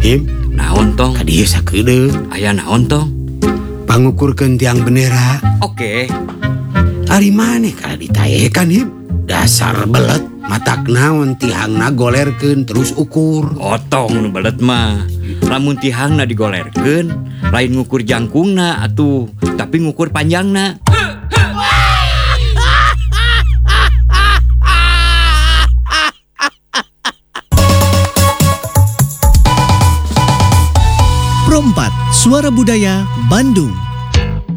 Him, Naon tong? kadieu sakedeung. Aya naon tong? Pangukurkeun tiang bendera. Oke. Ari maneh kada ditayekan Him. Dasar belet, matak naon tihangna golerkeun terus ukur. Otong nu belet mah. Lamun tihangna digolerkeun, lain ngukur jangkungna atuh, tapi ngukur panjangna. Pro 4 Suara Budaya Bandung.